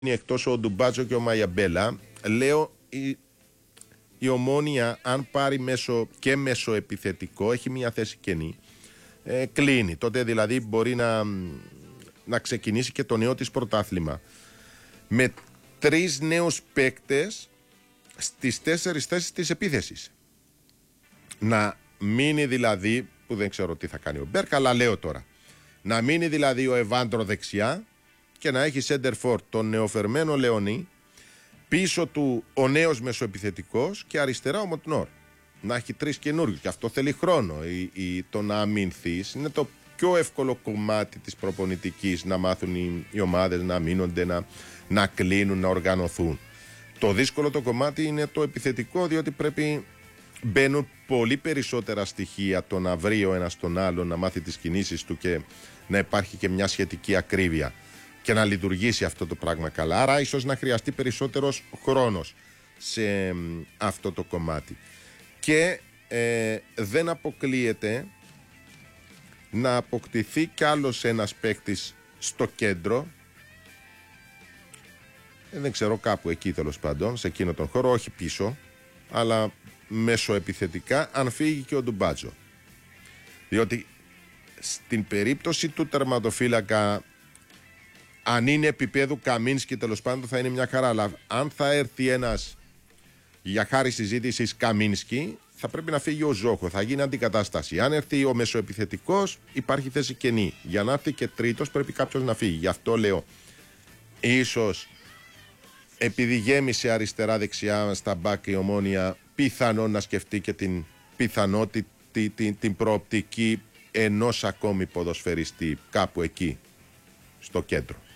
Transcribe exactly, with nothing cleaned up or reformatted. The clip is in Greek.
εκτός ο Ντουμπάτζο και ο Μαϊαμπέλα, λέω η, η Ομόνοια αν πάρει μέσο και μέσο επιθετικό, έχει μια θέση κενή, ε, κλείνει. Τότε δηλαδή μπορεί να, να ξεκινήσει και το νέο της πρωτάθλημα. Με τρεις νέους παίκτες στις τέσσερις θέσεις της επίθεσης. Να μείνει δηλαδή, που δεν ξέρω τι θα κάνει ο Μπέρκ, αλλά λέω τώρα, να μείνει δηλαδή ο Εβάντρο δεξιά και να έχει center for τον νεοφερμένο Λεωνί, πίσω του ο νέος μεσοεπιθετικός και αριστερά ο Μοντνόρ. Να έχει τρεις καινούριους και αυτό θέλει χρόνο. Η, η, το να αμυνθείς είναι το πιο εύκολο κομμάτι της προπονητικής, να μάθουν οι, οι ομάδες να αμήνονται, να, να κλείνουν, να οργανωθούν. Το δύσκολο το κομμάτι είναι το επιθετικό, διότι πρέπει μπαίνουν πολύ περισσότερα στοιχεία το να βρει ο ένας τον άλλον, να μάθει τις κινήσεις του και να υπάρχει και μια σχετική ακρίβεια και να λειτουργήσει αυτό το πράγμα καλά. Άρα ίσως να χρειαστεί περισσότερος χρόνος σε αυτό το κομμάτι. Και ε, δεν αποκλείεται να αποκτηθεί κι άλλος ένας παίκτης στο κέντρο, ε, δεν ξέρω, κάπου εκεί τέλος πάντων, σε εκείνο τον χώρο, όχι πίσω, αλλά μέσω επιθετικά, αν φύγει και ο Ντουμπάτζο. Διότι στην περίπτωση του τερματοφύλακα, αν είναι επίπεδου Καμίνσκι τέλος πάντων θα είναι μια χαρά, αλλά αν θα έρθει ένας για χάρη συζήτησης Καμίνσκι, θα πρέπει να φύγει ο Ζόχο, θα γίνει αντικατάσταση. Αν έρθει ο μεσοεπιθετικός, υπάρχει θέση κενή. Για να έρθει και τρίτος πρέπει κάποιος να φύγει. Γι' αυτό λέω, ίσως επειδή γέμισε αριστερά-δεξιά στα μπακ η Ομόνοια, πιθανόν να σκεφτεί και την πιθανότητα, την, την προοπτική ενός ακόμη ποδοσφαιριστή κάπου εκεί στο κέντρο.